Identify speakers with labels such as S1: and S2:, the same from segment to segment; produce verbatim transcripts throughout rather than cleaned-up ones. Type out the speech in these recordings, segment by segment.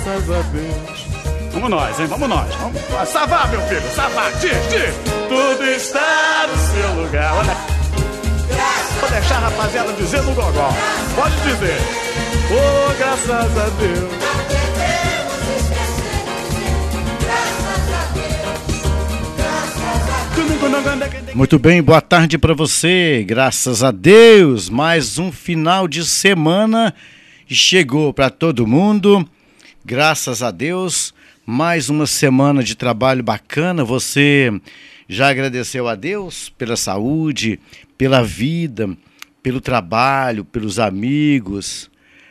S1: Graças a Deus. Vamos nós, hein? Vamos nós. Vamos nós. Savá, meu filho, Savá. Diz, diz. Tudo está no seu lugar. Olha. Vou deixar a rapaziada dizer no gogó. Pode dizer. Oh, graças a Deus.
S2: Muito bem, boa tarde para você. Graças a Deus, mais um final de semana chegou para todo mundo. Graças a Deus, mais uma semana de trabalho bacana. Você já agradeceu a Deus pela saúde, pela vida, pelo trabalho, pelos amigos?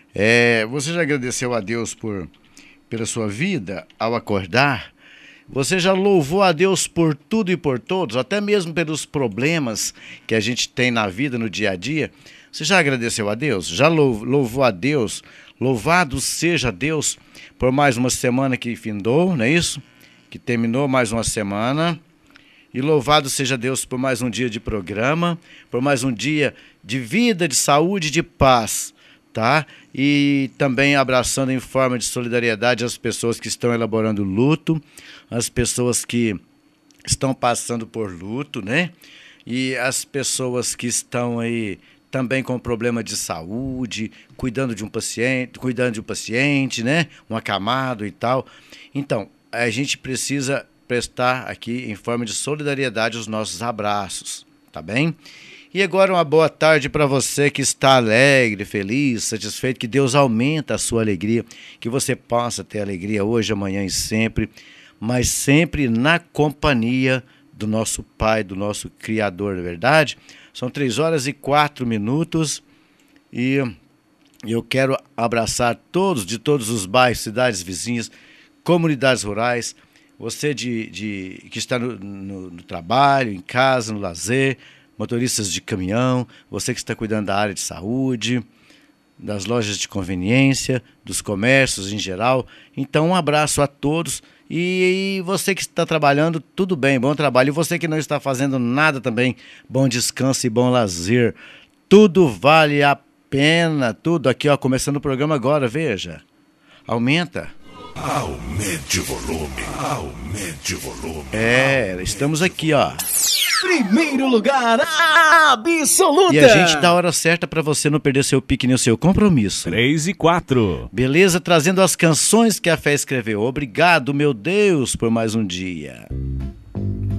S2: É, você já agradeceu a Deus por, pela sua vida ao acordar? Você já louvou a Deus por tudo e por todos, até mesmo pelos problemas que a gente tem na vida, no dia a dia? Você já agradeceu a Deus? Já louvou a Deus? Louvado seja Deus por mais uma semana que findou, não é isso? Que terminou mais uma semana. E louvado seja Deus por mais um dia de programa, por mais um dia de vida, de saúde, de paz, tá? E também abraçando em forma de solidariedade as pessoas que estão elaborando luto, as pessoas que estão passando por luto, né? E as pessoas que estão aí também com problema de saúde, cuidando de um paciente, cuidando de um paciente, né? Um acamado e tal. Então, a gente precisa prestar aqui em forma de solidariedade os nossos abraços, tá bem? E agora uma boa tarde para você que está alegre, feliz, satisfeito, que Deus aumenta a sua alegria, que você possa ter alegria hoje, amanhã e sempre, mas sempre na companhia do nosso Pai, do nosso Criador, não é verdade? São três horas e quatro minutos e eu quero abraçar todos, de todos os bairros, cidades vizinhas, comunidades rurais, você de, de, que está no, no, no trabalho, em casa, no lazer, motoristas de caminhão, você que está cuidando da área de saúde, das lojas de conveniência, dos comércios em geral. Então, um abraço a todos. E, e você que está trabalhando, tudo bem, bom trabalho. E você que não está fazendo nada também, bom descanso e bom lazer. Tudo vale a pena, tudo aqui, ó, começando o programa agora, veja. Aumenta.
S3: Aumente o volume, aumente o volume.
S2: É, estamos aqui, ó.
S4: Primeiro lugar absoluta.
S2: E a gente dá a hora certa para você não perder seu pique nem o seu compromisso.
S4: três e quatro.
S2: Beleza? Trazendo as canções que a fé escreveu. Obrigado, meu Deus, por mais um dia.